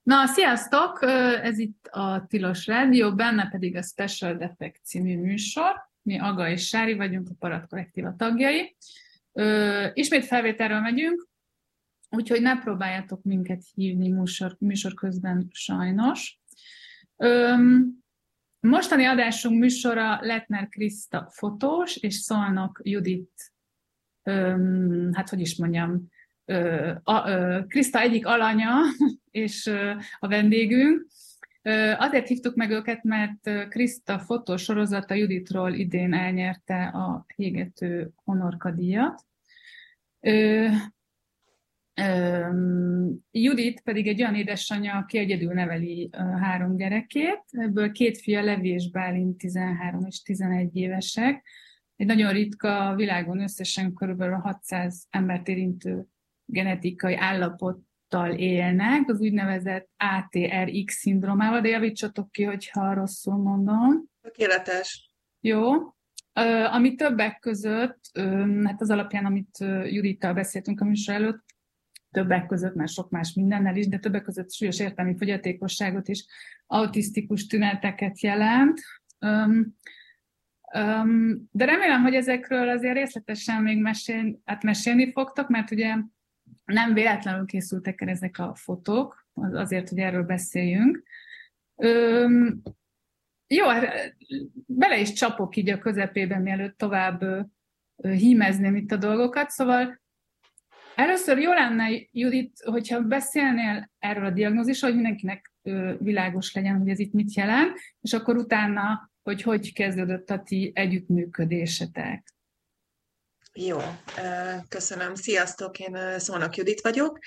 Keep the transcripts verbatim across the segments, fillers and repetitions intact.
Na, sziasztok! Ez itt a Tilos Rádió, benne pedig a Special Defect című műsor. Mi Aga és Sári vagyunk, a Parat Kollektíva tagjai. Ö, ismét felvételről megyünk, úgyhogy ne próbáljátok minket hívni műsor, műsor közben sajnos. Ö, mostani adásunk műsora Lettner Kriszta fotós, és Szolnok Judit, ö, hát hogy is mondjam, Kriszta egyik alanya, és a vendégünk. Azért hívtuk meg őket, mert Kriszta fotósorozata Juditról idén elnyerte a Hégető Honorka díjat. Judit pedig egy olyan édesanyja, aki egyedül neveli három gyerekét, ebből két fia, Levi és Bálint, tizenhárom és tizenegy évesek. Egy nagyon ritka, világon összesen körülbelül hatszáz embert érintő genetikai állapottal élnek, az úgynevezett á té er iksz-szindrómával, de javítsatok ki, hogyha rosszul mondom. Tökéletes. Jó. Ami többek között, hát az alapján, amit Judittal beszéltünk a műsor előtt, többek között, már sok más mindennel is, de többek között súlyos értelmi fogyatékosságot és autisztikus tüneteket jelent. De remélem, hogy ezekről azért részletesen még mesél, hát mesélni fogtok, mert ugye nem véletlenül készültek el ezek a fotók, azért, hogy erről beszéljünk. Öm, jó, bele is csapok így a közepében, mielőtt tovább ö, hímezném itt a dolgokat. Szóval először jó lenne, Judit, hogyha beszélnél erről a diagnózisról, hogy mindenkinek ö, világos legyen, hogy ez itt mit jelent, és akkor utána, hogy hogy kezdődött a ti együttműködésetek. Jó, köszönöm. Sziasztok, én Szolnok Judit vagyok.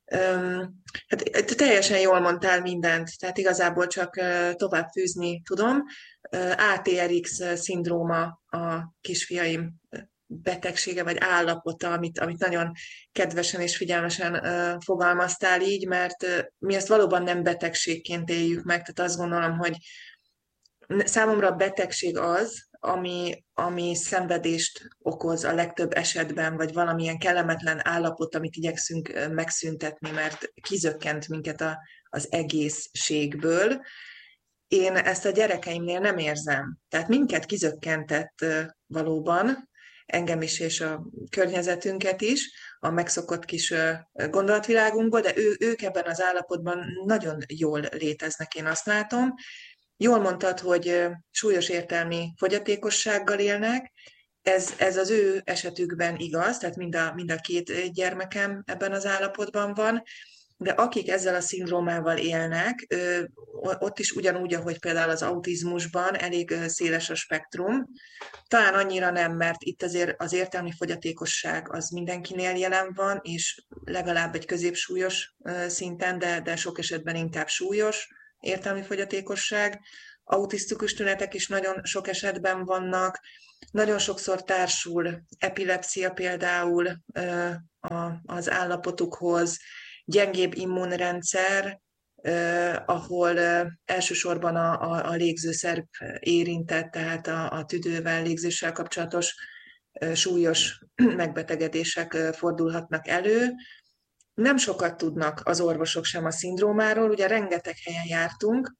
Hát teljesen jól mondtál mindent, tehát igazából csak tovább fűzni tudom. á té er iksz-szindróma a kisfiaim betegsége vagy állapota, amit, amit nagyon kedvesen és figyelmesen fogalmaztál így, mert mi ezt valóban nem betegségként éljük meg, tehát azt gondolom, hogy számomra a betegség az, ami, ami szenvedést okoz a legtöbb esetben, vagy valamilyen kellemetlen állapot, amit igyekszünk megszüntetni, mert kizökkent minket a, az egészségből. Én ezt a gyerekeimnél nem érzem. Tehát minket kizökkentett valóban, engem is és a környezetünket is, a megszokott kis gondolatvilágunkból, de ő, ők ebben az állapotban nagyon jól léteznek, én azt látom. Jól mondtad, hogy súlyos értelmi fogyatékossággal élnek, ez, ez az ő esetükben igaz, tehát mind a, mind a két gyermekem ebben az állapotban van, de akik ezzel a szindrómával élnek, ott is ugyanúgy, ahogy például az autizmusban elég széles a spektrum. Talán annyira nem, mert itt azért az értelmi fogyatékosság az mindenkinél jelen van, és legalább egy középsúlyos szinten, de, de sok esetben inkább súlyos értelmi fogyatékosság. Autisztikus tünetek is nagyon sok esetben vannak. Nagyon sokszor társul epilepszia például az állapotukhoz, gyengébb immunrendszer, ahol elsősorban a, a, a légzőszerv érintett, tehát a, a tüdővel, légzéssel kapcsolatos súlyos megbetegedések fordulhatnak elő. Nem sokat tudnak az orvosok sem a szindrómáról, ugye rengeteg helyen jártunk,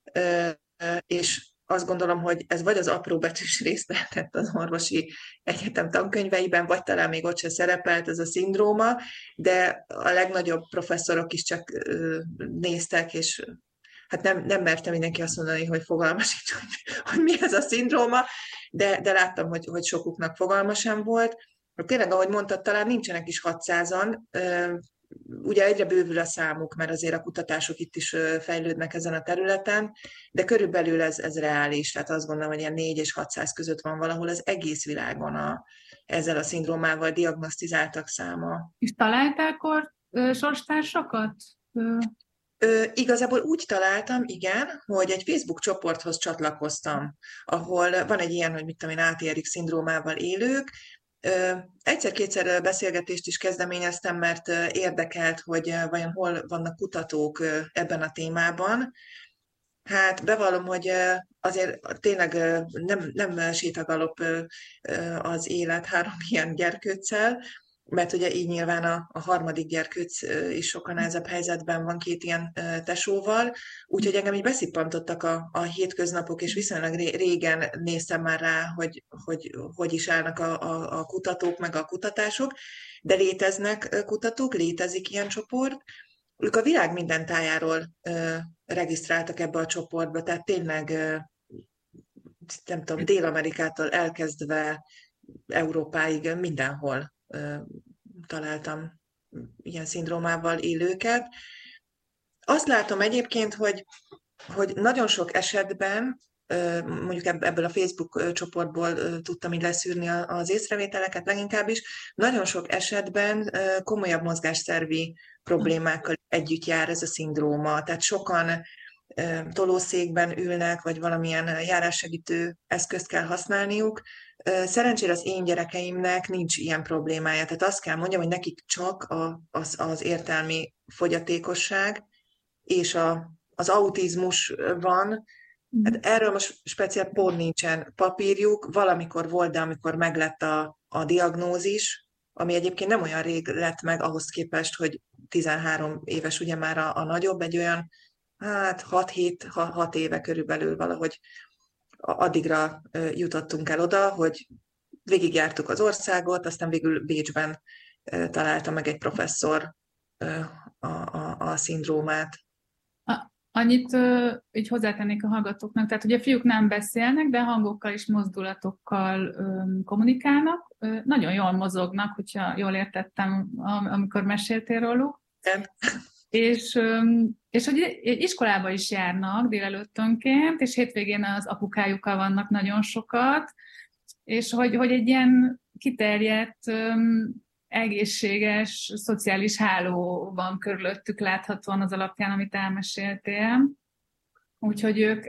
és azt gondolom, hogy ez vagy az apróbetűs részt lehetett az orvosi egyetem tankönyveiben, vagy talán még ott se szerepelt ez a szindróma, de a legnagyobb professzorok is csak néztek, és hát nem, nem merte mindenki azt mondani, hogy fogalma sincs, hogy, hogy mi ez a szindróma, de, de láttam, hogy, hogy sokuknak fogalma sem volt. Tényleg, ahogy mondtad, talán nincsenek is hatszázan, ugye egyre bővül a számuk, mert azért a kutatások itt is fejlődnek ezen a területen, de körülbelül ez, ez reális, tehát azt gondolom, hogy ilyen négy és hatszáz között van valahol az egész világon a, ezzel a szindrómával diagnosztizáltak száma. És találták akkor sorstársakat? Ö, igazából úgy találtam, igen, hogy egy Facebook csoporthoz csatlakoztam, ahol van egy ilyen, hogy mit tudom én, á té er iksz-szindrómával élők. Egyszer-kétszer beszélgetést is kezdeményeztem, mert érdekelt, hogy vajon hol vannak kutatók ebben a témában. Hát bevallom, hogy azért tényleg nem, nem sétagalop az élet három ilyen gyerkőccel, mert ugye így nyilván a, a harmadik gyerkőc is sokkal nehezebb helyzetben van két ilyen tesóval, úgyhogy engem így beszippantottak a, a hétköznapok, és viszonylag régen néztem már rá, hogy hogy, hogy is állnak a, a, a kutatók, meg a kutatások, de léteznek kutatók, létezik ilyen csoport, ők a világ minden tájáról ö, regisztráltak ebbe a csoportba, tehát tényleg, ö, nem tudom, Dél-Amerikától elkezdve Európáig mindenhol ö, találtam ilyen szindrómával élőket. Azt látom egyébként, hogy, hogy nagyon sok esetben, mondjuk ebből a Facebook csoportból tudtam így leszűrni az észrevételeket leginkább is, nagyon sok esetben komolyabb mozgásszervi problémákkal együtt jár ez a szindróma. Tehát sokan tolószékben ülnek, vagy valamilyen járássegítő eszközt kell használniuk. Szerencsére az én gyerekeimnek nincs ilyen problémája. Tehát azt kell mondjam, hogy nekik csak a, az, az értelmi fogyatékosság és a, az autizmus van. Hát erről most speciál pont nincsen papírjuk. Valamikor volt, de amikor meglett a, a diagnózis, ami egyébként nem olyan rég lett meg ahhoz képest, hogy tizenhárom éves ugye már a, a nagyobb, egy olyan hát hat éve körülbelül valahogy addigra jutottunk el oda, hogy végigjártuk az országot, aztán végül Bécsben találta meg egy professzor a, a, a szindrómát. Annyit uh, így hozzátennék a hallgatóknak, tehát ugye a fiúk nem beszélnek, de hangokkal és mozdulatokkal um, kommunikálnak. Uh, nagyon jól mozognak, hogyha jól értettem, am- amikor meséltél róluk. Igen. És, um, és hogy iskolába is járnak délelőttönként, és hétvégén az apukájukkal vannak nagyon sokat, és hogy, hogy egy ilyen kiterjedt, um, egészséges, szociális háló van körülöttük láthatóan az alapján, amit elmeséltél. Úgyhogy ők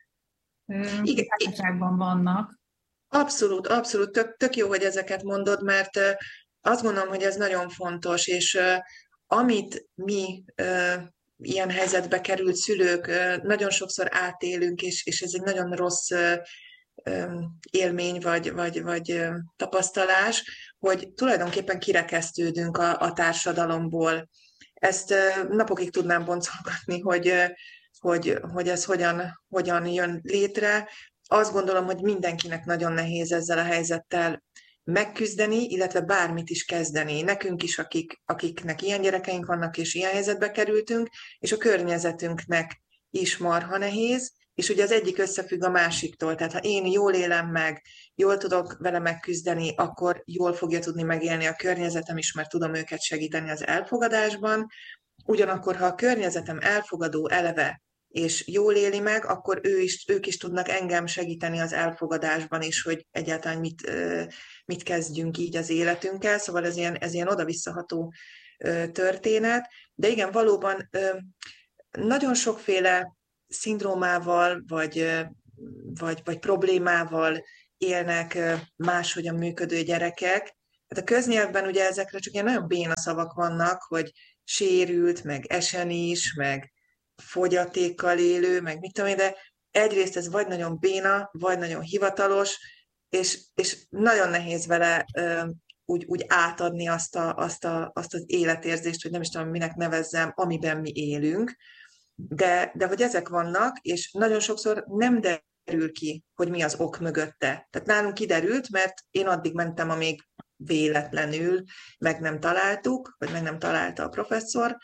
társaságban vannak. Abszolút, abszolút. Tök, tök jó, hogy ezeket mondod, mert azt gondolom, hogy ez nagyon fontos, és amit mi ilyen helyzetbe került szülők nagyon sokszor átélünk, és, és ez egy nagyon rossz élmény vagy, vagy, vagy tapasztalás, hogy tulajdonképpen kirekesztődünk a, a társadalomból. Ezt napokig tudnám boncolgatni, hogy, hogy, hogy ez hogyan, hogyan jön létre. Azt gondolom, hogy mindenkinek nagyon nehéz ezzel a helyzettel megküzdeni, illetve bármit is kezdeni. Nekünk is, akik, akiknek ilyen gyerekeink vannak, és ilyen helyzetbe kerültünk, és a környezetünknek is marha nehéz, és ugye az egyik összefügg a másiktól, tehát ha én jól élem meg, jól tudok vele megküzdeni, akkor jól fogja tudni megélni a környezetem is, mert tudom őket segíteni az elfogadásban. Ugyanakkor, ha a környezetem elfogadó eleve, és jól éli meg, akkor ő is, ők is tudnak engem segíteni az elfogadásban is, hogy egyáltalán mit, mit kezdjünk így az életünkkel. Szóval ez ilyen, ez ilyen oda-visszaható történet. De igen, valóban nagyon sokféle szindrómával, vagy, vagy, vagy problémával élnek máshogyan működő gyerekek. Hát a köznyelvben ugye ezekre csak ilyen nagyon béna szavak vannak, hogy sérült, meg esen is, meg fogyatékkal élő, meg mit tudom én, de egyrészt ez vagy nagyon béna, vagy nagyon hivatalos, és, és nagyon nehéz vele úgy, úgy átadni azt, a, azt, a, azt az életérzést, hogy nem is tudom, minek nevezzem, amiben mi élünk. De, de hogy ezek vannak, és nagyon sokszor nem derül ki, hogy mi az ok mögötte. Tehát nálunk kiderült, mert én addig mentem, amíg véletlenül meg nem találtuk, vagy meg nem találta a professzor,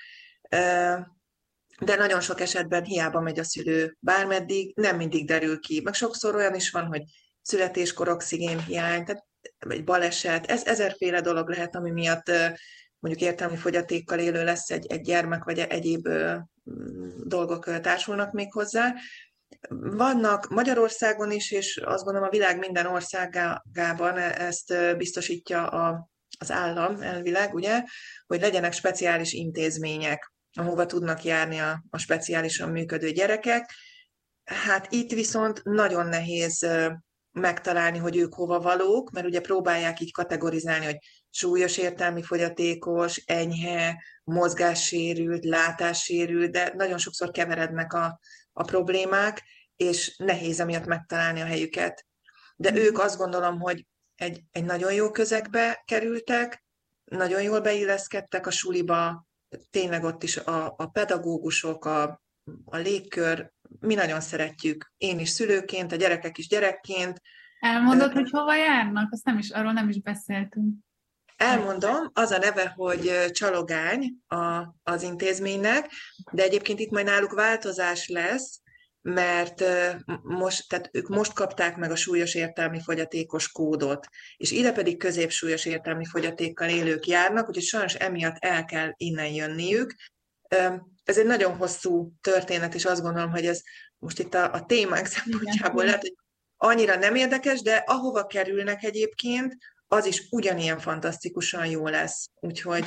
de nagyon sok esetben hiába megy a szülő bármeddig, nem mindig derül ki. Meg sokszor olyan is van, hogy születéskor oxigénhiány, tehát egy baleset, ez ezerféle dolog lehet, ami miatt mondjuk értelmi fogyatékkal élő lesz egy, egy gyermek, vagy egyéb dolgok társulnak még hozzá. Vannak Magyarországon is, és azt gondolom a világ minden országában ezt biztosítja a, az állam elvileg, ugye, hogy legyenek speciális intézmények, ahova tudnak járni a, a speciálisan működő gyerekek. Hát itt viszont nagyon nehéz megtalálni, hogy ők hova valók, mert ugye próbálják így kategorizálni, hogy súlyos értelmi fogyatékos, enyhe, mozgássérült, látássérült, de nagyon sokszor keverednek a, a problémák, és nehéz emiatt megtalálni a helyüket. De ők azt gondolom, hogy egy, egy nagyon jó közegbe kerültek, nagyon jól beilleszkedtek a suliba, tényleg ott is a, a pedagógusok, a, a légkör, mi nagyon szeretjük, én is szülőként, a gyerekek is gyerekként. Elmondod, hogy hova járnak? Azt nem is, arról nem is beszéltünk. Elmondom, az a neve, hogy Csalogány a, az intézménynek, de egyébként itt majd náluk változás lesz, mert most, tehát ők most kapták meg a súlyos értelmi fogyatékos kódot, és ide pedig középsúlyos értelmi fogyatékkal élők járnak, úgyhogy sajnos emiatt el kell innen jönniük. Ez egy nagyon hosszú történet, és azt gondolom, hogy ez most itt a, a témánk szempontjából lehet, hogy annyira nem érdekes, de ahova kerülnek egyébként, az is ugyanilyen fantasztikusan jó lesz. Úgyhogy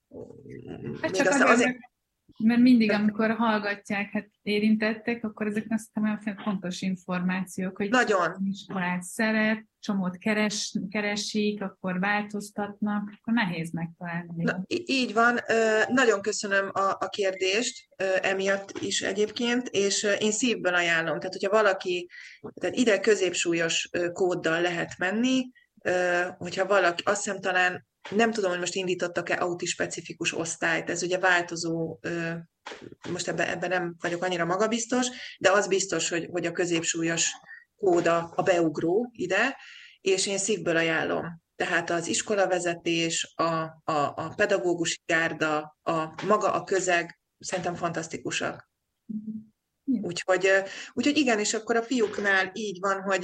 Hát még csak azt azért, azért... mert mindig, amikor hallgatják, hát érintettek, akkor ezek azt hiszem olyan fontos információk, hogy Nagyon. iskolát szeret, csomót keres, keresik, akkor változtatnak, akkor nehéz megtalálni. Na, így van. Nagyon köszönöm a, a kérdést, emiatt is egyébként, és én szívből ajánlom. Tehát, hogyha valaki, tehát ide középsúlyos kóddal lehet menni, hogyha valaki, azt hiszem talán, nem tudom, hogy most indítottak-e autispecifikus osztályt, ez ugye változó, most ebben, ebben nem vagyok annyira magabiztos, de az biztos, hogy, hogy a középsúlyos kód a, a beugró ide, és én szívből ajánlom. Tehát az iskolavezetés, a, a, a pedagógusi gárda, a maga a közeg szerintem fantasztikusak. Úgyhogy, úgyhogy igen, és akkor a fiúknál így van, hogy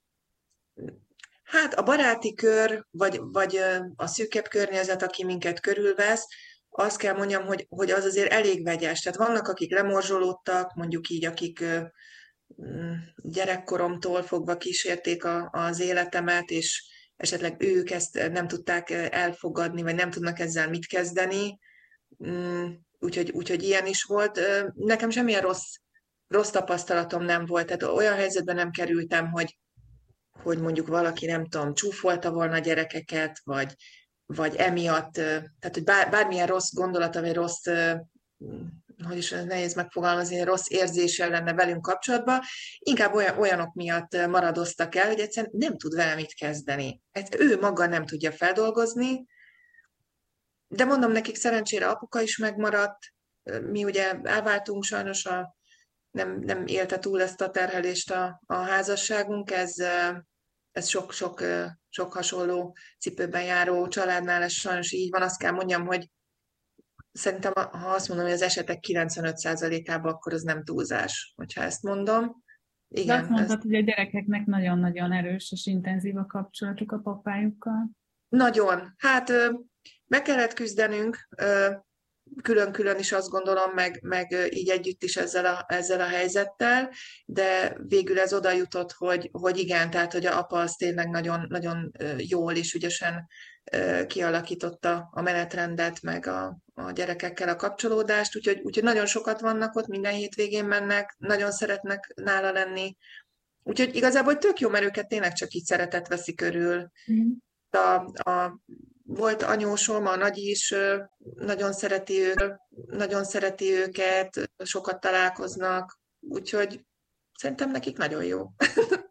hát a baráti kör, vagy, vagy a szűkebb környezet, aki minket körülvesz, azt kell mondjam, hogy, hogy az azért elég vegyes. Tehát vannak, akik lemorzsolódtak, mondjuk így, akik gyerekkoromtól fogva kísérték a, az életemet, és esetleg ők ezt nem tudták elfogadni, vagy nem tudnak ezzel mit kezdeni. Úgyhogy, úgyhogy ilyen is volt. Nekem semmilyen rossz, rossz tapasztalatom nem volt. Tehát olyan helyzetben nem kerültem, hogy hogy mondjuk valaki, nem tudom, csúfolta volna a gyerekeket, vagy, vagy emiatt, tehát hogy bár, bármilyen rossz gondolata, vagy rossz, hogy is nehéz megfogalmazni, rossz érzéssel lenne velünk kapcsolatban, inkább olyan, olyanok miatt maradoztak el, hogy egyszerűen nem tud vele mit kezdeni. Ezt ő maga nem tudja feldolgozni, de mondom, nekik szerencsére apuka is megmaradt, mi ugye elváltunk sajnos, a, nem, nem élte túl ezt a terhelést a, a házasságunk, ez ez sok-sok sok hasonló cipőben járó családnál, ez sajnos így van. Azt kell mondjam, hogy szerintem, ha azt mondom, hogy az esetek kilencvenöt százalékában, akkor az nem túlzás, hogyha ezt mondom. Igen, de azt mondtad, ez... hogy a gyerekeknek nagyon-nagyon erős és intenzív a kapcsolatuk a papájukkal. Nagyon. Hát meg kellett küzdenünk, külön-külön is azt gondolom, meg, meg így együtt is ezzel a, ezzel a helyzettel, de végül ez oda jutott, hogy, hogy igen, tehát hogy a apa az tényleg nagyon, nagyon jól és ügyesen kialakította a menetrendet, meg a, a gyerekekkel a kapcsolódást, úgyhogy, úgyhogy nagyon sokat vannak ott, minden hétvégén mennek, nagyon szeretnek nála lenni, úgyhogy igazából tök jó, mert őket tényleg csak így szeretet veszi körül. Mm. A, a Volt anyósom, a nagyi is nagyon szereti, ő, nagyon szereti őket, sokat találkoznak, úgyhogy szerintem nekik nagyon jó.